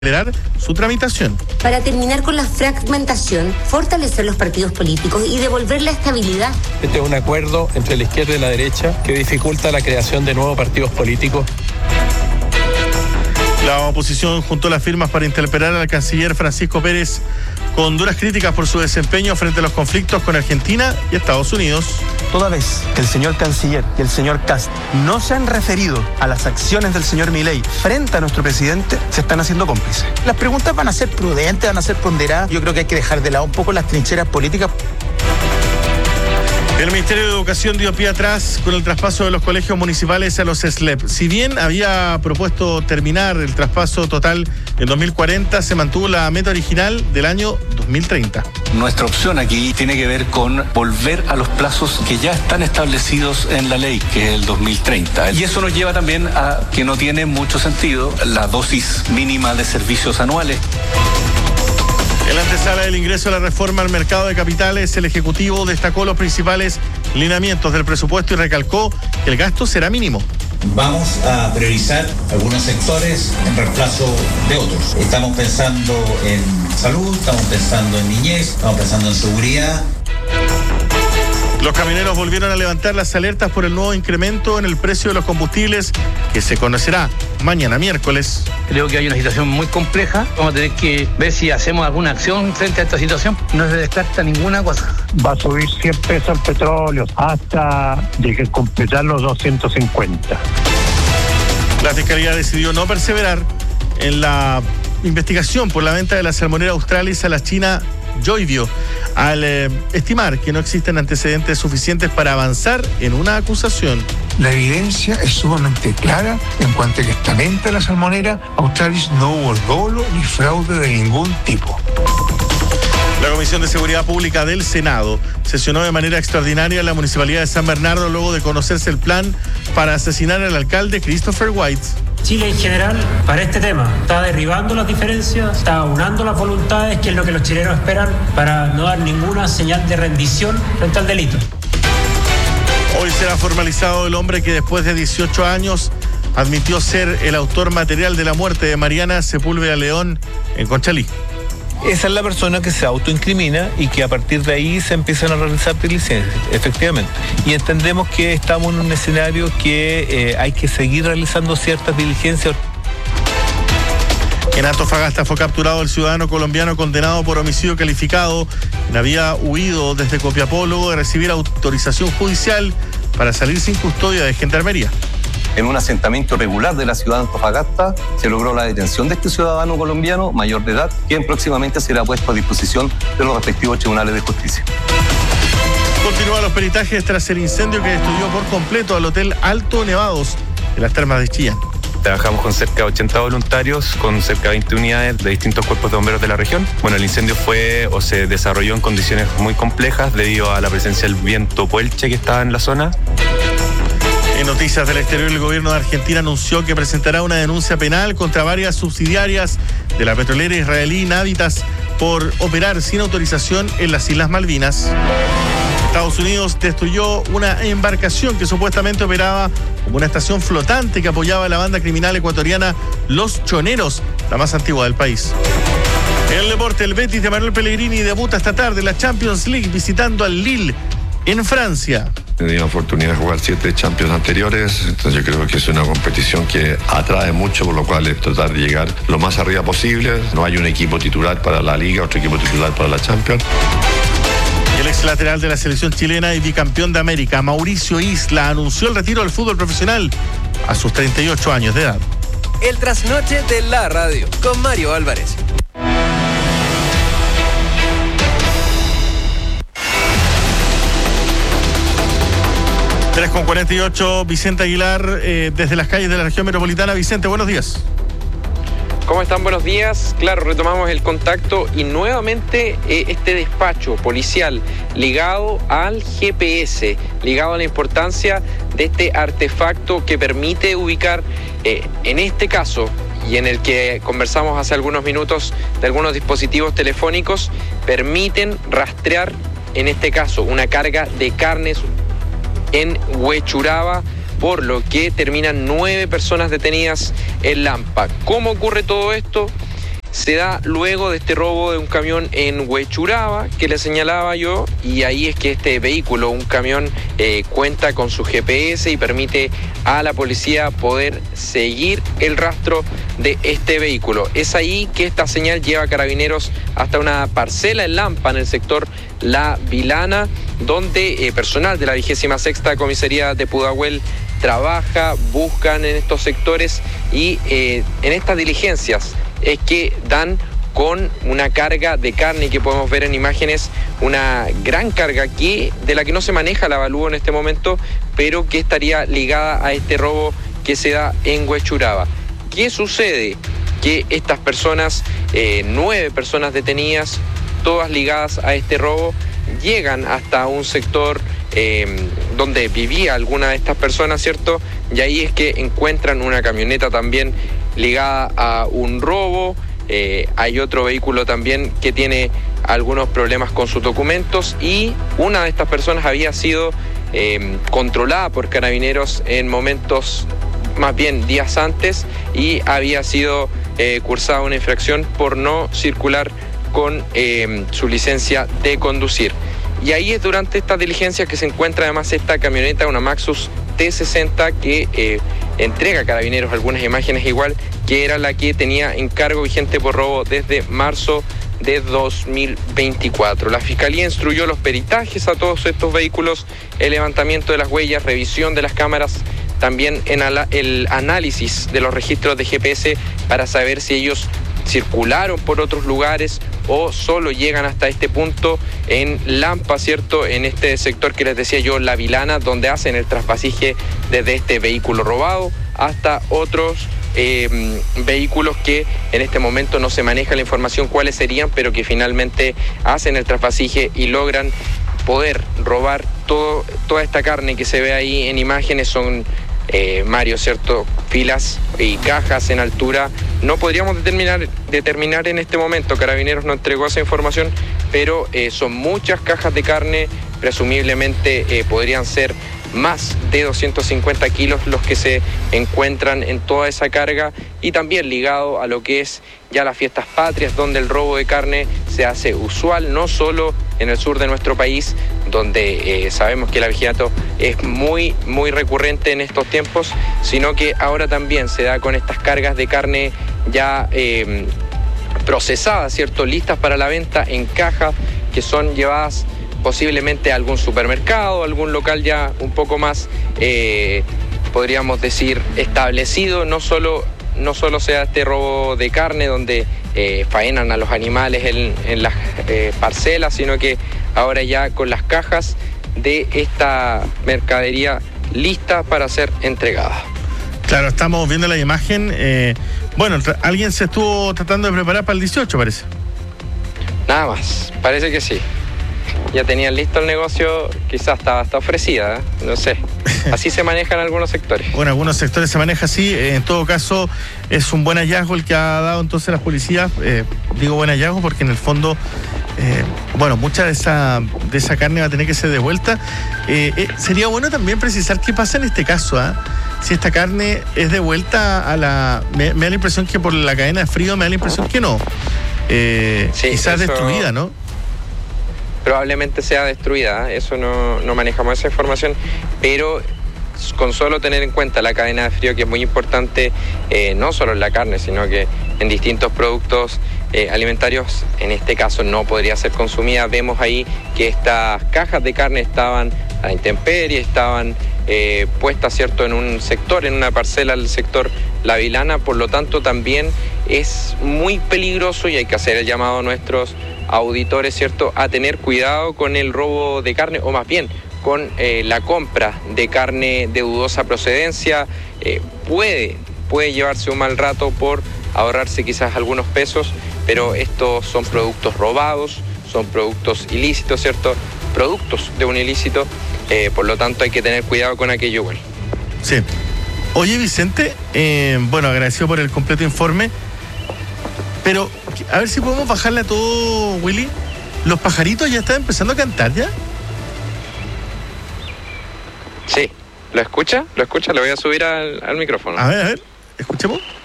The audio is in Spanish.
acelerar su tramitación. Para terminar con la fragmentación, fortalecer los partidos políticos y devolver la estabilidad. Este es un acuerdo entre la izquierda y la derecha que dificulta la creación de nuevos partidos políticos. La oposición juntó las firmas para interpelar al canciller Francisco Pérez con duras críticas por su desempeño frente a los conflictos con Argentina y Estados Unidos. Toda vez que el señor canciller y el señor Kast no se han referido a las acciones del señor Milei frente a nuestro presidente, se están haciendo cómplices. Las preguntas van a ser prudentes, van a ser ponderadas. Yo creo que hay que dejar de lado un poco las trincheras políticas. El Ministerio de Educación dio pie atrás con el traspaso de los colegios municipales a los SLEP. Si bien había propuesto terminar el traspaso total en 2040, se mantuvo la meta original del año 2030. Nuestra opción aquí tiene que ver con volver a los plazos que ya están establecidos en la ley, que es el 2030. Y eso nos lleva también a que no tiene mucho sentido la dosis mínima de servicios anuales. En la antesala del ingreso a la reforma al mercado de capitales, el Ejecutivo destacó los principales lineamientos del presupuesto y recalcó que el gasto será mínimo. Vamos a priorizar algunos sectores en reemplazo de otros. Estamos pensando en salud, estamos pensando en niñez, estamos pensando en seguridad. Los camioneros volvieron a levantar las alertas por el nuevo incremento en el precio de los combustibles que se conocerá mañana miércoles. Creo que hay una situación muy compleja. Vamos a tener que ver si hacemos alguna acción frente a esta situación. No se descarta ninguna cosa. Va a subir 100 pesos el petróleo hasta completar los 250. La Fiscalía decidió no perseverar en la investigación por la venta de la salmonera Australis a la China Joybio, al estimar que no existen antecedentes suficientes para avanzar en una acusación. La evidencia es sumamente clara en cuanto a que esta venta de la salmonera Australis no hubo dolo ni fraude de ningún tipo. La Comisión de Seguridad Pública del Senado sesionó de manera extraordinaria en la Municipalidad de San Bernardo luego de conocerse el plan para asesinar al alcalde Christopher White. Chile en general, para este tema, está derribando las diferencias, está aunando las voluntades, que es lo que los chilenos esperan, para no dar ninguna señal de rendición frente al delito. Hoy será formalizado el hombre que después de 18 años admitió ser el autor material de la muerte de Mariana Sepúlveda León en Conchalí. Esa es la persona que se autoincrimina y que a partir de ahí se empiezan a realizar diligencias, efectivamente. Y entendemos que estamos en un escenario que hay que seguir realizando ciertas diligencias. En Antofagasta fue capturado el ciudadano colombiano condenado por homicidio calificado, quien había huido desde Copiapó luego de recibir autorización judicial para salir sin custodia de Gendarmería. En un asentamiento irregular de la ciudad de Antofagasta se logró la detención de este ciudadano colombiano mayor de edad, quien próximamente será puesto a disposición de los respectivos tribunales de justicia. Continúan los peritajes tras el incendio que destruyó por completo al Hotel Alto Nevados de las Termas de Chillán. Trabajamos con cerca de 80 voluntarios, con cerca de 20 unidades de distintos cuerpos de bomberos de la región. Bueno, el incendio se desarrolló en condiciones muy complejas debido a la presencia del viento puelche que estaba en la zona. En noticias del exterior, el gobierno de Argentina anunció que presentará una denuncia penal contra varias subsidiarias de la petrolera israelí Navitas por operar sin autorización en las Islas Malvinas. Estados Unidos destruyó una embarcación que supuestamente operaba como una estación flotante que apoyaba a la banda criminal ecuatoriana Los Choneros, la más antigua del país. En el deporte, el Betis de Manuel Pellegrini debuta esta tarde en la Champions League visitando al Lille en Francia. He tenido la oportunidad de jugar 7 Champions anteriores, entonces yo creo que es una competición que atrae mucho, por lo cual es tratar de llegar lo más arriba posible. No hay un equipo titular para la Liga, otro equipo titular para la Champions. Y el ex lateral de la selección chilena y bicampeón de América, Mauricio Isla, anunció el retiro del fútbol profesional a sus 38 años de edad. El trasnoche de la radio con Mario Álvarez. Con 48, Vicente Aguilar, desde las calles de la región metropolitana. Vicente, buenos días. ¿Cómo están? Buenos días. Claro, retomamos el contacto y nuevamente este despacho policial ligado al GPS, ligado a la importancia de este artefacto que permite ubicar, en este caso, y en el que conversamos hace algunos minutos de algunos dispositivos telefónicos, permiten rastrear, en este caso, una carga de carnes en Huechuraba, por lo que terminan 9 personas detenidas en Lampa. ¿Cómo ocurre todo esto? se da luego de este robo de un camión en Huechuraba, que le señalaba yo, y ahí es que este vehículo, un camión, cuenta con su GPS y permite a la policía poder seguir el rastro de este vehículo. Es ahí que esta señal lleva a Carabineros hasta una parcela en Lampa, en el sector La Vilana, donde personal de la 26ª Comisaría de Pudahuel trabaja, buscan en estos sectores y en estas diligencias es que dan con una carga de carne que podemos ver en imágenes, una gran carga de la que no se maneja el avalúo en este momento, pero que estaría ligada a este robo que se da en Huechuraba. ¿Qué sucede? Que estas personas, 9 personas detenidas, todas ligadas a este robo, llegan hasta un sector donde vivía alguna de estas personas, ¿cierto? Y ahí es que encuentran una camioneta también ligada a un robo. Hay otro vehículo también que tiene algunos problemas con sus documentos y una de estas personas había sido controlada por Carabineros en momentos, más bien días antes, y había sido cursada una infracción por no circular con su licencia de conducir. Y ahí es durante esta diligencia que se encuentra además esta camioneta, una Maxus T60, que entrega a Carabineros algunas imágenes igual, que era la que tenía encargo vigente por robo desde marzo de 2024. La Fiscalía instruyó los peritajes a todos estos vehículos, el levantamiento de las huellas, revisión de las cámaras, también en el análisis de los registros de GPS para saber si ellos circularon por otros lugares o solo llegan hasta este punto en Lampa, ¿cierto? En este sector que les decía yo, La Vilana, donde hacen el traspasaje desde este vehículo robado hasta otros vehículos que en este momento no se maneja la información cuáles serían, pero que finalmente hacen el traspasaje y logran poder robar toda esta carne que se ve ahí en imágenes. Son Mario, ¿cierto? Filas y cajas en altura. No podríamos determinar en este momento, Carabineros no entregó esa información, pero son muchas cajas de carne, presumiblemente podrían ser más de 250 kilos los que se encuentran en toda esa carga, y también ligado a lo que es ya las fiestas patrias, donde el robo de carne se hace usual, no solo en el sur de nuestro país, donde sabemos que el abigeato es muy, muy recurrente en estos tiempos, sino que ahora también se da con estas cargas de carne ya procesadas, ¿cierto? Listas para la venta en caja, que son llevadas posiblemente a algún supermercado, algún local ya un poco más, podríamos decir, establecido. No solo sea este robo de carne donde faenan a los animales en las parcelas, sino que ahora ya con las cajas de esta mercadería lista para ser entregada. Claro, estamos viendo la imagen. Bueno, alguien se estuvo tratando de preparar para el 18, parece. Nada más, parece que sí. Ya tenían listo el negocio, quizás estaba hasta ofrecida, no sé. Así se manejan algunos sectores. Bueno, algunos sectores se maneja así. En todo caso, es un buen hallazgo el que ha dado entonces las policías. Digo buen hallazgo porque en el fondo, bueno, mucha de esa carne va a tener que ser devuelta. Sería bueno también precisar qué pasa en este caso, si esta carne es devuelta a la... Me da la impresión que por la cadena de frío me da la impresión que no. Sí, quizás destruida, ¿no? Probablemente sea destruida, eso no manejamos esa información, pero con solo tener en cuenta la cadena de frío, que es muy importante, no solo en la carne, sino que en distintos productos alimentarios, en este caso no podría ser consumida. Vemos ahí que estas cajas de carne estaban a la intemperie, estaban puestas, ¿cierto?, en un sector, en una parcela del sector La Vilana, por lo tanto también es muy peligroso y hay que hacer el llamado a nuestros auditores, ¿cierto?, a tener cuidado con el robo de carne, o más bien con la compra de carne de dudosa procedencia. Puede llevarse un mal rato por ahorrarse quizás algunos pesos, pero estos son productos robados, son productos ilícitos, ¿cierto?, productos de un ilícito, por lo tanto hay que tener cuidado con aquello igual. Sí. Oye, Vicente, bueno, agradecido por el completo informe, pero a ver si podemos bajarle a todo, Willy. ¿Los pajaritos ya están empezando a cantar ya? Sí. ¿Lo escucha? ¿Lo escucha? Le voy a subir al micrófono. A ver, escuchemos.